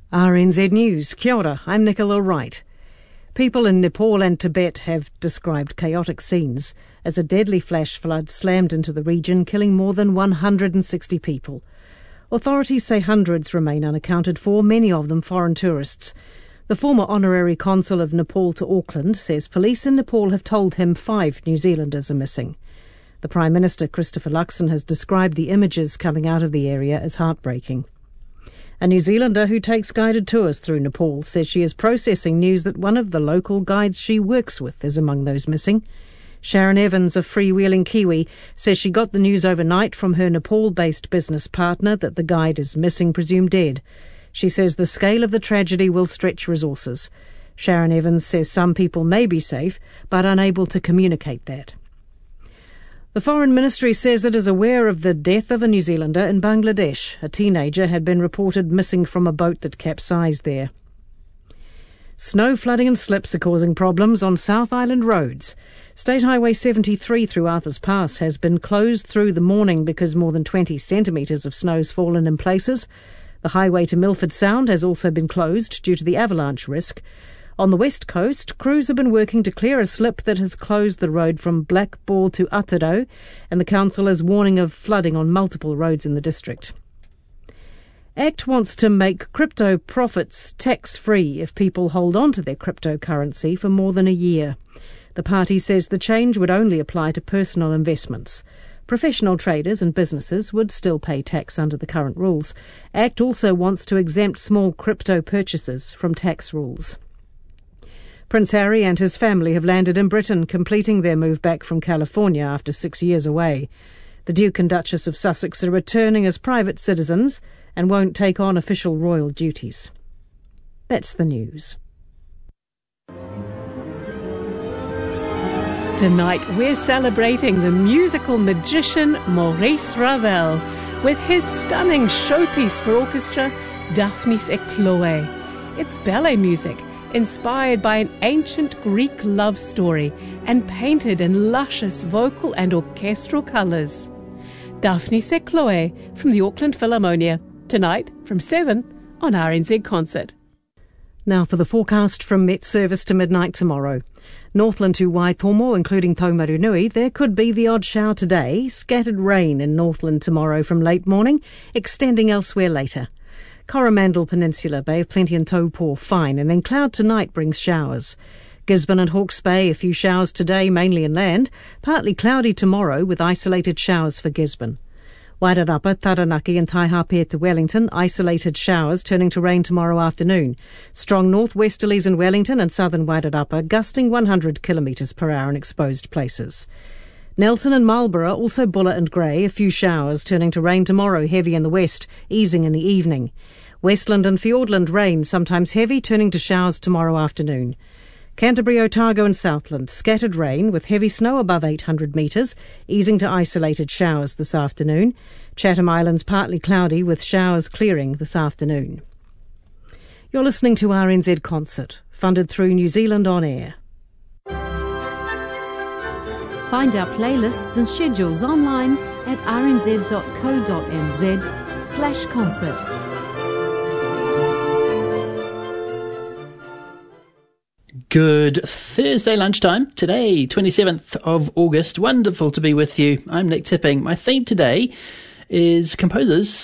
RNZ News. Kia ora, I'm Nicola Wright. People in Nepal and Tibet have described chaotic scenes as a deadly flash flood slammed into the region, killing more than 160 people. Authorities say hundreds remain unaccounted for, many of them foreign tourists. The former honorary consul of Nepal to Auckland says police in Nepal have told him 5 New Zealanders are missing. The Prime Minister, Christopher Luxon, has described the images coming out of the area as heartbreaking. A New Zealander who takes guided tours through Nepal says she is processing news that one of the local guides she works with is among those missing. Sharon Evans, a freewheeling Kiwi, says she got the news overnight from her Nepal-based business partner that the guide is missing, presumed dead. She says the scale of the tragedy will stretch resources. Sharon Evans says some people may be safe, but unable to communicate that. The Foreign Ministry says it is aware of the death of a New Zealander in Bangladesh. A teenager had been reported missing from a boat that capsized there. Snow, flooding and slips are causing problems on South Island roads. State Highway 73 through Arthurs Pass has been closed through the morning because more than 20 centimetres of snow has fallen in places. The highway to Milford Sound has also been closed due to the avalanche risk. On the west coast, crews have been working to clear a slip that has closed the road from Blackball to Ataro, and the council is warning of flooding on multiple roads in the district. ACT wants to make crypto profits tax-free if people hold on to their cryptocurrency for more than a year. The party says the change would only apply to personal investments. Professional traders and businesses would still pay tax under the current rules. ACT also wants to exempt small crypto purchases from tax rules. Prince Harry and his family have landed in Britain, completing their move back from California after 6 years away. The Duke and Duchess of Sussex are returning as private citizens and won't take on official royal duties. That's the news. Tonight we're celebrating the musical magician Maurice Ravel with his stunning showpiece for orchestra, Daphnis et Chloe. It's ballet music, inspired by an ancient Greek love story and painted in luscious vocal and orchestral colours. Daphnis et Chloe from the Auckland Philharmonia, tonight from 7 on RNZ Concert. Now for the forecast from Met Service to midnight tomorrow. Northland to Waitomo, including Taumarunui, there could be the odd shower today. Scattered rain in Northland tomorrow from late morning, extending elsewhere later. Coromandel Peninsula, Bay of Plenty and Taupo, fine, and then cloud tonight brings showers. Gisborne and Hawke's Bay, a few showers today, mainly inland. Partly cloudy tomorrow with isolated showers for Gisborne. Wairarapa, Taranaki and Taihape to Wellington, isolated showers turning to rain tomorrow afternoon. Strong northwesterlies in Wellington and southern Wairarapa, gusting 100 kilometres per hour in exposed places. Nelson and Marlborough, also Buller and Grey, a few showers turning to rain tomorrow, heavy in the west, easing in the evening. Westland and Fiordland rain, sometimes heavy, turning to showers tomorrow afternoon. Canterbury, Otago and Southland, scattered rain with heavy snow above 800 metres, easing to isolated showers this afternoon. Chatham Islands partly cloudy with showers clearing this afternoon. You're listening to RNZ Concert, funded through New Zealand On Air. Find our playlists and schedules online at rnz.co.nz/concert. Good Thursday lunchtime. Today, 27th of August. Wonderful to be with you. I'm Nick Tipping. My theme today is composers